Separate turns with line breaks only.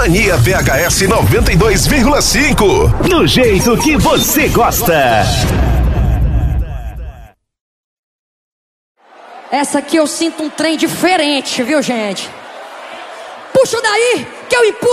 Mania VHS 92,5.
Do jeito que você gosta.
Essa aqui eu sinto um trem diferente, viu, gente? Puxa daí, que eu empurro.